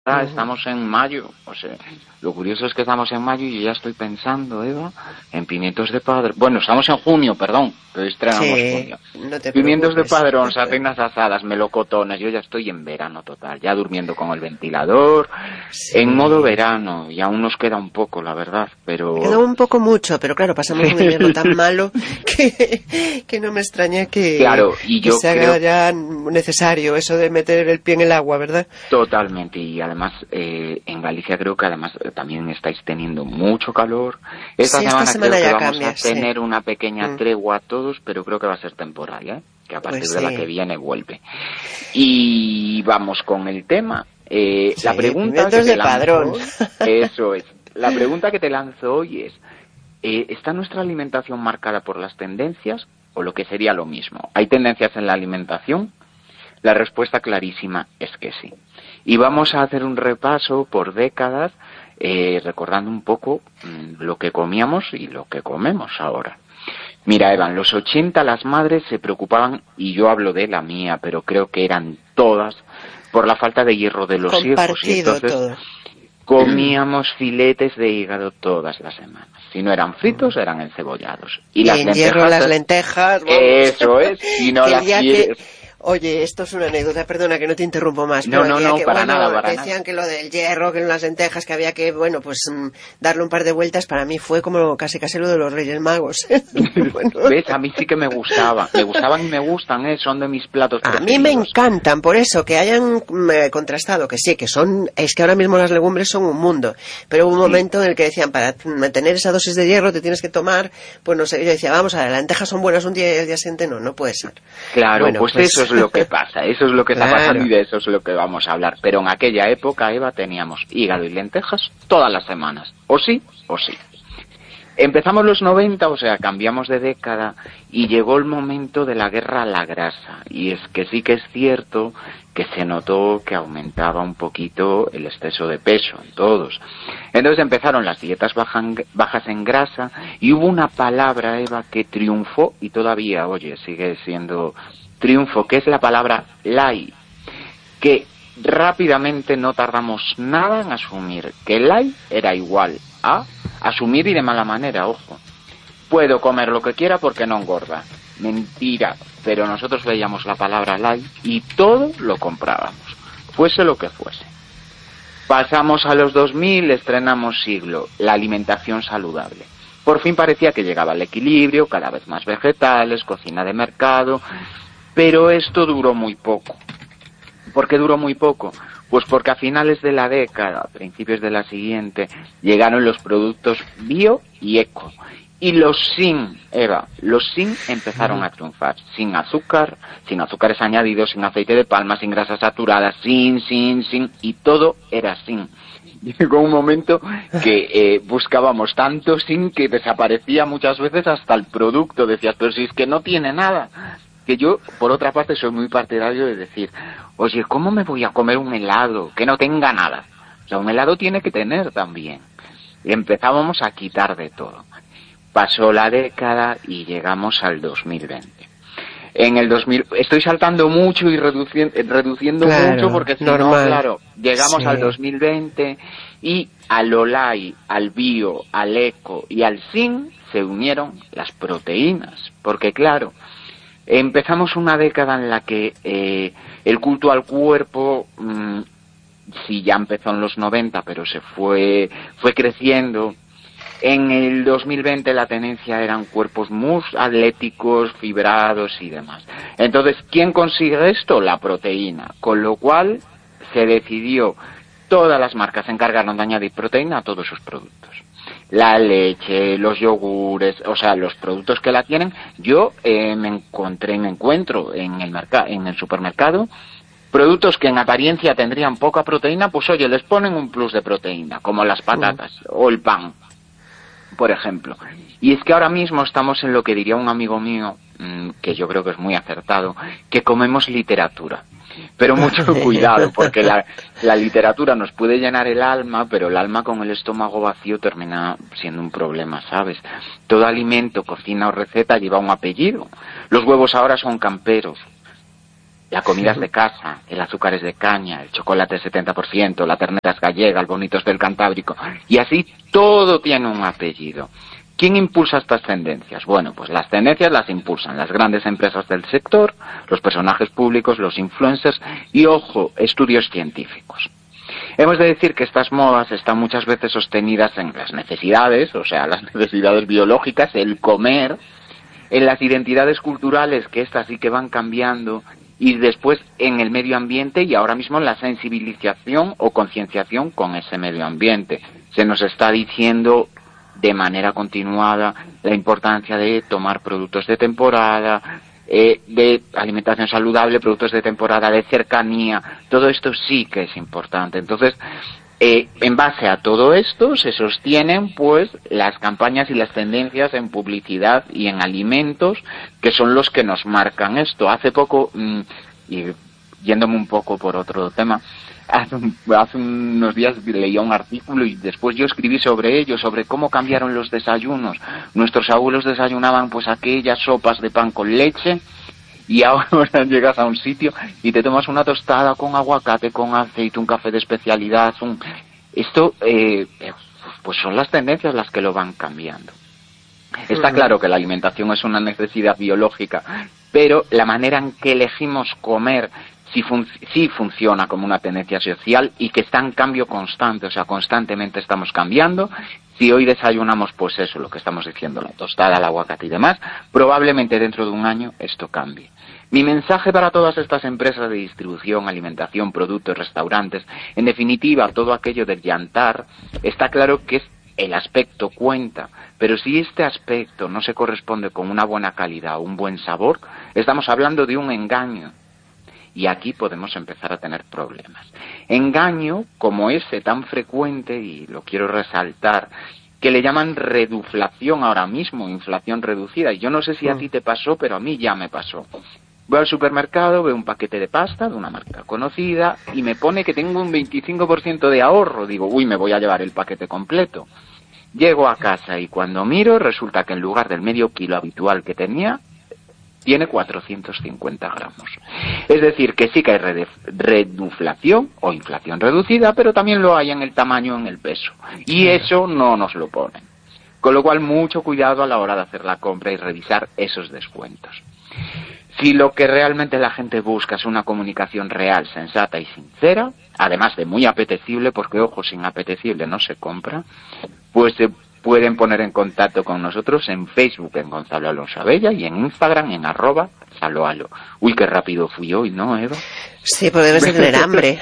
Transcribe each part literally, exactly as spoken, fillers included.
Ah, estamos en mayo, o sea, lo curioso es que estamos en mayo y yo ya estoy pensando, Eva, en pimientos de padrón. Bueno, estamos en junio, perdón, pero estrenamos Sí, junio. no te Pimientos de preocupes. padrón, sardinas asadas, melocotones, yo ya estoy en verano total, ya durmiendo con el ventilador, en modo Sí. verano, y aún nos queda un poco, la verdad, Me queda pero... un poco mucho, pero claro, pasamos un invierno tan malo que, que no me extraña que, Claro, y que yo se haga creo ya necesario eso de meter el pie en el agua, ¿verdad? totalmente, y además eh, en Galicia creo que además eh, también estáis teniendo mucho calor. Esta Sí, esta semana creo semana que ya vamos a cambia, sí. tener una pequeña Mm, tregua todos, pero creo que va a ser temporal, ¿eh? Que a partir Pues de la que sí, viene vuelve. Y vamos con el tema. Eh, la sí, pregunta que pimientos te de lanzo padrón. hoy, eso es, la pregunta que te lanzo hoy es, eh, ¿está nuestra alimentación marcada por las tendencias o lo que sería lo mismo? ¿Hay tendencias en la alimentación? La respuesta clarísima es que sí. Y vamos a hacer un repaso por décadas, eh, recordando un poco mmm, lo que comíamos y lo que comemos ahora. Mira, Eva, en los ochenta las madres se preocupaban, y yo hablo de la mía, pero creo que eran todas, por la falta de hierro de los hijos. Y Compartido entonces todo. comíamos filetes de hígado todas las semanas. Si no eran fritos, eran encebollados. Y Y las en hierro lentejas, las lentejas, vamos. eso es, si no Que el las día que... quieres... Oye, esto es una anécdota, perdona que no te interrumpo más, No, pero el no, día no, que, para bueno, nada, para nada. decían que lo del hierro, que en las lentejas, que había que, bueno, pues mm, darle un par de vueltas, para mí fue como casi casi lo de los Reyes Magos. Bueno, ¿Ves? A mí sí que me gustaba. Me gustaban y me gustan, ¿eh? Son de mis platos a mí me preferidos. encantan, por eso, que hayan mm, contrastado, que sí, que son, es que ahora mismo las legumbres son un mundo, pero hubo un Sí, momento en el que decían, para mantener esa dosis de hierro te tienes que tomar, pues no sé, yo decía, vamos a ver, las lentejas son buenas un día y el día siguiente no, no puede ser. claro, Bueno, pues pues, eso es lo que pasa, eso es lo que está pasando claro. y de eso es lo que vamos a hablar. Pero en aquella época, Eva, teníamos hígado y lentejas todas las semanas. O sí, o sí. Empezamos los noventa, o sea, cambiamos de década y llegó el momento de la guerra a la grasa. Y es que sí que es cierto que se notó que aumentaba un poquito el exceso de peso en todos. Entonces empezaron las dietas bajan, bajas en grasa y hubo una palabra, Eva, que triunfó y todavía, oye, sigue siendo triunfo, que es la palabra light, que rápidamente no tardamos nada en asumir que light era igual a asumir y de mala manera, ojo. Puedo comer lo que quiera porque no engorda. Mentira, pero nosotros veíamos la palabra light y todo lo comprábamos, fuese lo que fuese. Pasamos a los dos mil, estrenamos siglo, la alimentación saludable. Por fin parecía que llegaba el equilibrio, cada vez más vegetales, cocina de mercado, pero esto duró muy poco. ¿Por qué duró muy poco? Pues porque a finales de la década, a principios de la siguiente, llegaron los productos bio y eco. Y los sin, Eva, los sin empezaron a triunfar. Sin azúcar, sin azúcares añadidos, sin aceite de palma, sin grasas saturadas, sin, sin, sin, y todo era sin. Llegó un momento que eh, buscábamos tanto sin que desaparecía muchas veces hasta el producto. Decías, pero si es que no tiene nada. Que yo, por otra parte, soy muy partidario de decir, oye, ¿cómo me voy a comer un helado que no tenga nada? O sea, un helado tiene que tener también. Y empezábamos a quitar de todo. Pasó la década y llegamos al dos mil veinte. En el dos mil, estoy saltando mucho y reduciendo, reduciendo Claro, mucho porque si normal. no, claro, llegamos Sí. al dos mil veinte y al Olay, al bio, al eco y al sin se unieron las proteínas. Porque claro, empezamos una década en la que eh, el culto al cuerpo, mmm, sí ya empezó en los noventa, pero se fue, fue creciendo. En el dos mil veinte la tendencia eran cuerpos muy atléticos, fibrados y demás. Entonces, ¿quién consigue esto? La proteína. Con lo cual se decidió, todas las marcas se encargaron de añadir proteína a todos sus productos. La leche, los yogures, o sea, los productos que la tienen. Yo eh, me encontré, me encuentro en el mercado, en el supermercado, productos que en apariencia tendrían poca proteína, pues oye, les ponen un plus de proteína, como las patatas mm. o el pan, por ejemplo. Y es que ahora mismo estamos en lo que diría un amigo mío, mmm, que yo creo que es muy acertado, que comemos literatura. Pero mucho cuidado, porque la, la literatura nos puede llenar el alma, pero el alma con el estómago vacío termina siendo un problema, ¿sabes? Todo alimento, cocina o receta lleva un apellido. Los huevos ahora son camperos. La comida es de casa, el azúcar es de caña, el chocolate es setenta por ciento, la ternera es gallega, el bonito es del Cantábrico, y así todo tiene un apellido. ¿Quién impulsa estas tendencias? Bueno, pues las tendencias las impulsan las grandes empresas del sector, los personajes públicos, los influencers y, ojo, estudios científicos. Hemos de decir que estas modas están muchas veces sostenidas en las necesidades, o sea, las necesidades biológicas, el comer, en las identidades culturales, que estas sí que van cambiando, y después en el medio ambiente y ahora mismo en la sensibilización o concienciación con ese medio ambiente. Se nos está diciendo de manera continuada la importancia de tomar productos de temporada, eh, de alimentación saludable, productos de temporada, de cercanía. Todo esto sí que es importante. Entonces, eh, en base a todo esto se sostienen pues las campañas y las tendencias en publicidad y en alimentos, que son los que nos marcan esto. Hace poco, mmm, y yéndome un poco por otro tema, hace, un, hace unos días leía un artículo y después yo escribí sobre ello, sobre cómo cambiaron los desayunos. Nuestros abuelos desayunaban pues aquellas sopas de pan con leche, y ahora llegas a un sitio y te tomas una tostada con aguacate, con aceite, un café de especialidad. Un... Esto, eh, pues son las tendencias las que lo van cambiando. Está claro que la alimentación es una necesidad biológica, pero la manera en que elegimos comer sí, fun- sí funciona como una tendencia social y que está en cambio constante, o sea, constantemente estamos cambiando. Si hoy desayunamos, pues eso, lo que estamos diciendo, la tostada, el aguacate y demás, probablemente dentro de un año esto cambie. Mi mensaje para todas estas empresas de distribución, alimentación, productos, restaurantes, en definitiva, todo aquello del yantar, está claro que es el aspecto cuenta, pero si este aspecto no se corresponde con una buena calidad o un buen sabor, estamos hablando de un engaño. Y aquí podemos empezar a tener problemas. Engaño como ese tan frecuente, y lo quiero resaltar, que le llaman reduflación ahora mismo, inflación reducida. Y yo no sé si a ti te pasó, pero a mí ya me pasó. Voy al supermercado, veo un paquete de pasta de una marca conocida y me pone que tengo un veinticinco por ciento de ahorro. Digo, uy, me voy a llevar el paquete completo. Llego a casa y cuando miro resulta que en lugar del medio kilo habitual que tenía, tiene cuatrocientos cincuenta gramos. Es decir, que sí que hay reduflación o inflación reducida, pero también lo hay en el tamaño, en el peso. Y eso no nos lo ponen. Con lo cual, mucho cuidado a la hora de hacer la compra y revisar esos descuentos. Si lo que realmente la gente busca es una comunicación real, sensata y sincera, además de muy apetecible, porque ojo, sin apetecible no se compra, pues se pueden poner en contacto con nosotros en Facebook en Gonzalo Alonso Abella y en Instagram en arroba saloalo. Uy, qué rápido fui hoy, ¿no, Eva? Sí, podemos tener hambre.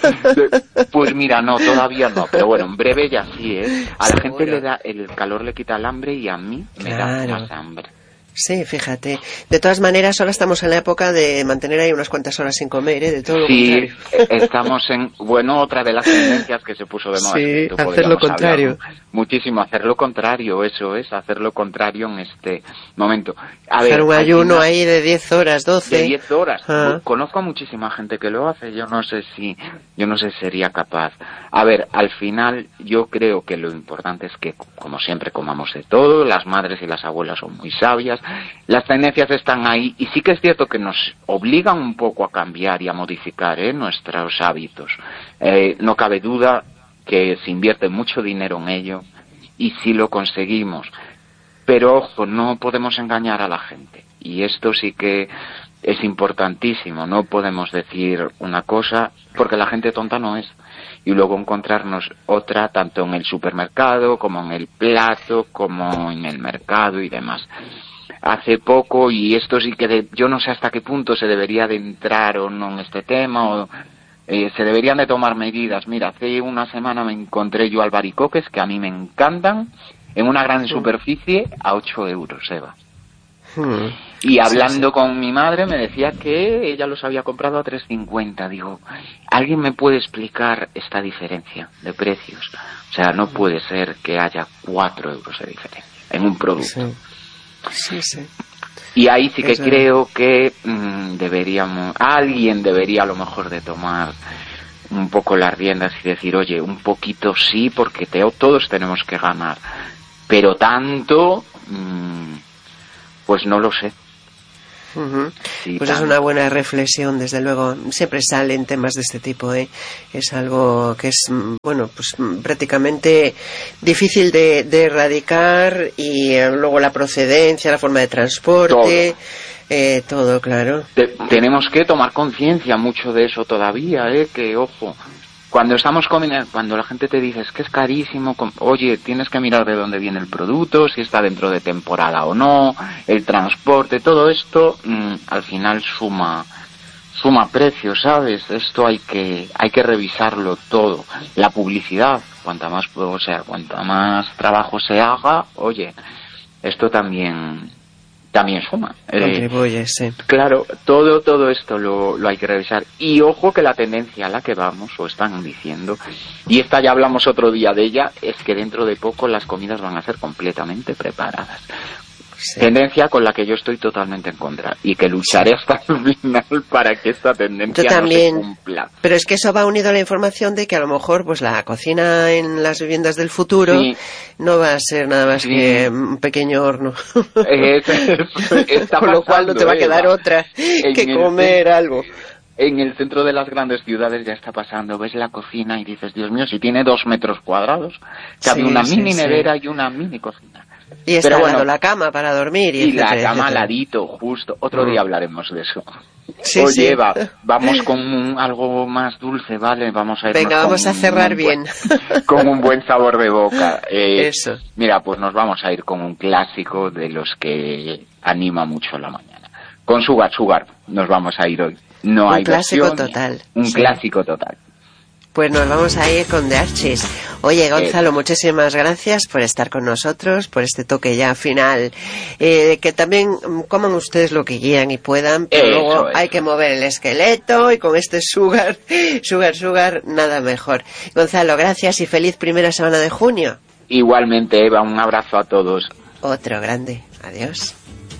Pues mira, no, todavía no, pero bueno, en breve ya sí, ¿eh? A la gente le da, el calor le quita el hambre y a mí me Claro. da más hambre. Sí, fíjate. De todas maneras, ahora estamos en la época de mantener ahí unas cuantas horas sin comer, ¿eh? De todo lo Sí, contrario. estamos en, bueno, otra de las tendencias que se puso de moda. Sí, Tú hacer lo podríamos contrario. hablar muchísimo, hacer lo contrario, eso es, hacer lo contrario en este momento. A Hacer ver, un al ayuno final, ahí de diez horas, doce. de diez horas. Ah. Conozco a muchísima gente que lo hace, yo no sé si, yo no sé si sería capaz. A ver, al final yo creo que lo importante es que, como siempre, comamos de todo, las madres y las abuelas son muy sabias, las tendencias están ahí y sí que es cierto que nos obligan un poco a cambiar y a modificar ¿eh? nuestros hábitos. Eh, no cabe duda que se invierte mucho dinero en ello y sí lo conseguimos. Pero ojo, no podemos engañar a la gente y esto sí que es importantísimo. No podemos decir una cosa porque la gente tonta no es y luego encontrarnos otra tanto en el supermercado como en el plato como en el mercado y demás. Hace poco, y esto sí que de, yo no sé hasta qué punto se debería de entrar o no en este tema, o eh, se deberían de tomar medidas. Mira, hace una semana me encontré yo albaricoques, que a mí me encantan, en una gran superficie a ocho euros, Eva. Hmm. Y hablando Sí, sí. con mi madre me decía que ella los había comprado a tres cincuenta. Digo, ¿alguien me puede explicar esta diferencia de precios? O sea, no puede ser que haya cuatro euros de diferencia en un producto. Sí. Sí, sí. Y ahí sí que Eso. creo que mmm, deberíamos, alguien debería a lo mejor de tomar un poco las riendas y decir, oye, un poquito sí, porque te, todos tenemos que ganar, pero tanto, mmm, pues no lo sé. Uh-huh. Sí, pues tanto. es una buena reflexión, desde luego. Siempre salen temas de este tipo, ¿eh? Es algo que es, bueno, pues prácticamente difícil de, de erradicar, y eh, luego la procedencia, la forma de transporte, todo, eh, todo claro. Te, tenemos que tomar conciencia mucho de eso todavía, ¿eh? Que, ojo, cuando estamos comiendo, cuando la gente te dice es que es carísimo, oye, tienes que mirar de dónde viene el producto, si está dentro de temporada o no, el transporte, todo esto mmm, al final suma suma precio, ¿sabes? Esto hay que hay que revisarlo todo. La publicidad, cuanta más, o sea, cuanta más trabajo se haga, oye, esto también también suma. Contribuye, eh, sí. Claro, todo todo esto lo, lo hay que revisar. Y ojo que la tendencia a la que vamos, o están diciendo, y esta ya hablamos otro día de ella, es que dentro de poco las comidas van a ser completamente preparadas. Sí. Tendencia con la que yo estoy totalmente en contra, y que lucharé hasta el final para que esta tendencia yo también, no se cumpla. Pero es que eso va unido a la información de que a lo mejor pues la cocina en las viviendas del futuro sí. no va a ser nada más sí. que un pequeño horno. Eh, Con lo cual no te va a quedar Eva. otra que comer el... algo. En el centro de las grandes ciudades ya está pasando, ves la cocina y dices, Dios mío, si tiene dos metros cuadrados, cabe sí, una sí, mini sí. nevera y una mini cocina. Y está al lado la cama para dormir. Y, y etcétera, la cama al etcétera. ladito, justo. Otro mm. día hablaremos de eso. Sí, Oye, sí. Eva, vamos con un, algo más dulce, ¿vale? Vamos a ir Venga, vamos a cerrar bien. Buen, con un buen sabor de boca. Eh, eso. Mira, pues nos vamos a ir con un clásico de los que anima mucho la mañana. Con Sugar Sugar nos vamos a ir hoy. No un hay clásico versión, total. Un sí. clásico total. Pues nos vamos a ir con The Archies. Oye, Gonzalo, eh, muchísimas gracias por estar con nosotros, por este toque ya final. Eh, que también coman ustedes lo que quieran y puedan, pero eso, luego eso. hay que mover el esqueleto, y con este Sugar, Sugar, Sugar, nada mejor. Gonzalo, gracias y feliz primera semana de junio. Igualmente, Eva, un abrazo a todos. Otro grande. Adiós.